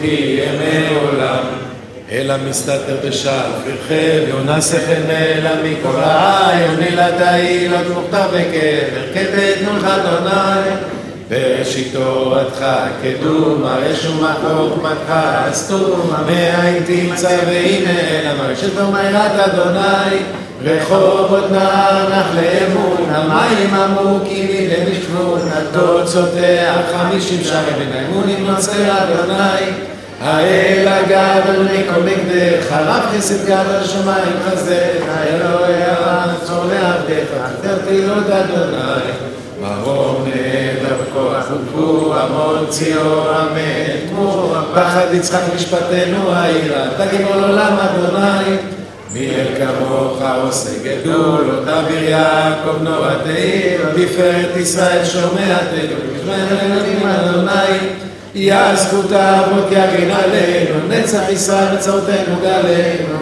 ימי עולם אלא מסתתר בשער פרחי יונה שכן אלא מכל רעי ונילתאי לא תמוכתה בקבר כבית נולך אדוני בראשית תורתך קדום הרש ומחור חוכמתך סתום מאין תמצא והנה אלא מרשת ומרת אדוני רחובות נהר נחלי אמון המים עמוקים למשכון התוצאותיה 50 שערי בין האמונים נוצר אדוני האל הגדול מכל מקדך הרב חסד גדול שמיים חסדך אלוהי הארץ צור לעבדך תרתילות אדוני מרום נהדר בכוח וגבור המון ציור אמן כמו פחד יצחק משפטנו העירה תגיבור לעולם אדוני מי אל כמוך עושה גדול אותה ביר יעקב נורא תאיר תפארת ישראל שומע תדעו ילדים אדוני יעז זכות האבות יגן עלינו נצח ישראל בצורתנו גלנו